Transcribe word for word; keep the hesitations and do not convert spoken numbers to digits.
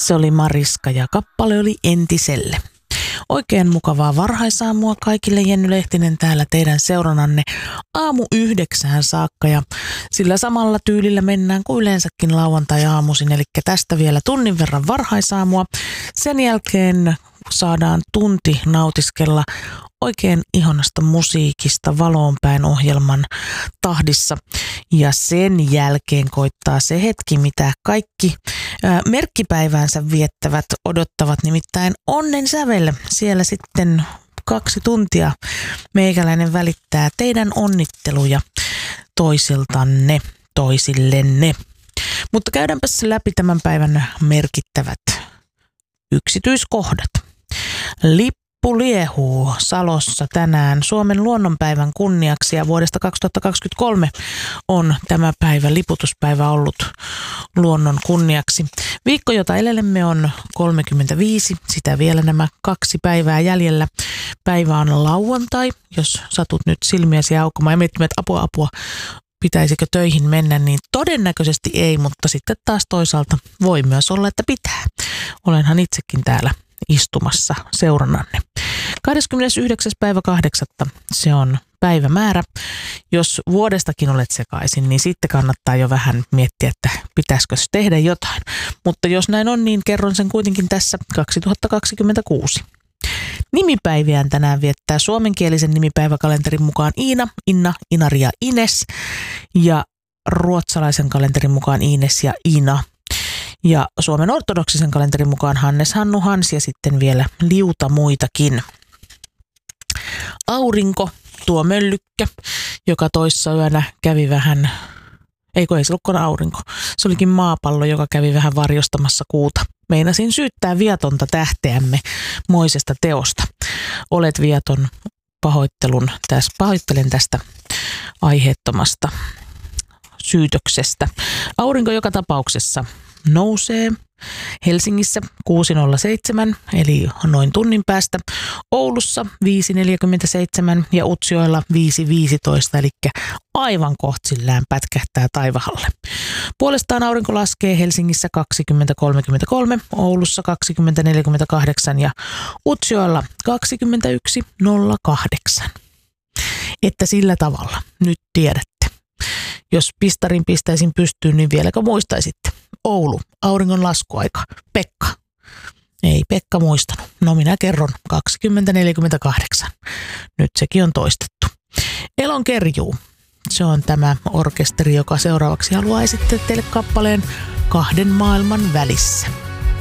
Se oli Mariska ja kappale oli Entiselle. Oikein mukavaa varhaisaamua kaikille. Jenny Lehtinen täällä teidän seurannanne aamu yhdeksään saakka ja sillä samalla tyylillä mennään kuin yleensäkin lauantai-aamuisin. Eli tästä vielä tunnin verran varhaisaamua. Sen jälkeen saadaan tunti nautiskella oikein ihanasta musiikista Valoonpäin ohjelman tahdissa. Ja sen jälkeen koittaa se hetki, mitä kaikki ää, merkkipäiväänsä viettävät odottavat, nimittäin Onnen sävel. Siellä sitten kaksi tuntia meikäläinen välittää teidän onnitteluja toisiltanne, toisillenne. Mutta käydäänpäs läpi tämän päivän merkittävät yksityiskohdat. Lippu liehuu Salossa tänään Suomen luonnonpäivän kunniaksi ja vuodesta kaksituhattakaksikymmentäkolme on tämä päivä, liputuspäivä, ollut luonnon kunniaksi. Viikko, jota elelemme, on kolmekymmentäviisi, sitä vielä nämä kaksi päivää jäljellä. Päivä on lauantai, jos satut nyt silmiäsi aukomaan ja miettimään, että apua apua, pitäisikö töihin mennä, niin todennäköisesti ei, mutta sitten taas toisaalta voi myös olla, että pitää. Olenhan itsekin täällä istumassa seurannanne. kahdeskymmenesyhdeksäs päivä kahdeksatta se on päivämäärä. Jos vuodestakin olet sekaisin, niin sitten kannattaa jo vähän miettiä, että pitäisikö tehdä jotain. Mutta jos näin on, niin kerron sen kuitenkin tässä kaksituhattakaksikymmentäkuusi. Nimipäiviään tänään viettää suomenkielisen nimipäiväkalenterin mukaan Iina, Inna, Inari ja Ines ja ruotsalaisen kalenterin mukaan Ines ja Ina. Ja Suomen ortodoksisen kalenterin mukaan Hannes, Hannu, Hans ja sitten vielä liuta muitakin. Aurinko, tuo möllykkä, joka toissa yönä kävi vähän, eikö ei se ollutkaan aurinko, se olikin maapallo, joka kävi vähän varjostamassa kuuta. Meinasin syyttää viatonta tähteämme moisesta teosta. Olet viaton, pahoittelun, täs, pahoittelen tästä aiheettomasta syytöksestä. Aurinko joka tapauksessa nousee Helsingissä kuusi nolla seitsemän eli noin tunnin päästä, Oulussa viisi neljäkymmentäseitsemän ja Utsjoella viisi viisitoista, eli aivan kohtsillään pätkähtää taivahalle. Puolestaan aurinko laskee Helsingissä kaksikymmentä kolmekymmentäkolme, Oulussa kaksikymmentä neljäkymmentäkahdeksan ja Utsjoella kaksikymmentäyksi nolla kahdeksan. Että sillä tavalla nyt tiedätte. Jos pistarin pistäisin pystyyn, niin vieläkö muistaisitte? Oulu, auringon laskuaika. Pekka. Ei Pekka muistanut. No minä kerron kaksikymmentä neljäkymmentäkahdeksan. Nyt sekin on toistettu. Elon kerjuu. Se on tämä orkesteri, joka seuraavaksi haluaa esittää teille kappaleen Kahden maailman välissä.